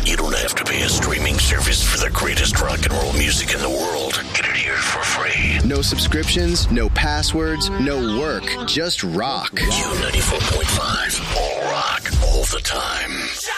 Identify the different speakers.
Speaker 1: You don't have to pay a streaming service for the greatest rock and roll music in the world. Get it here for free.
Speaker 2: No subscriptions, no passwords, no work. Just rock.
Speaker 1: Q94.5. All rock, all the time.